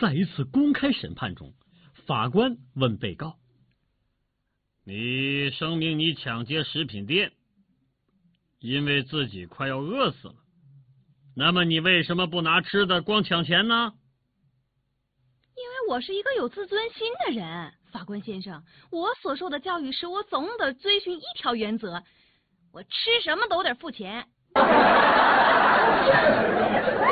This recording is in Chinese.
在一次公开审判中，法官问被告：“你声明你抢劫食品店，因为自己快要饿死了。那么你为什么不拿吃的，光抢钱呢？” 因为我是一个有自尊心的人，法官先生，我所受的教育使我总得遵循一条原则：我吃什么都得付钱。